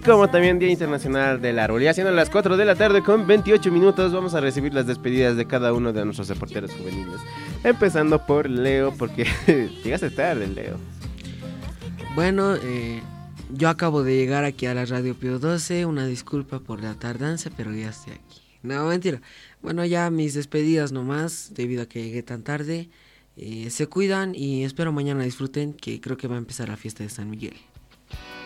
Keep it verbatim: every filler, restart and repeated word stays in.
como también Día Internacional del Árbol. Ya siendo las cuatro de la tarde con veintiocho minutos, vamos a recibir las despedidas de cada uno de nuestros reporteros juveniles. Empezando por Leo, porque llegaste tarde, Leo. Bueno, eh, yo acabo de llegar aquí a la Radio Pío doce, una disculpa por la tardanza, pero ya estoy aquí. No, mentira. Bueno, ya mis despedidas nomás, debido a que llegué tan tarde. Eh, se cuidan y espero mañana disfruten, que creo que va a empezar la fiesta de San Miguel.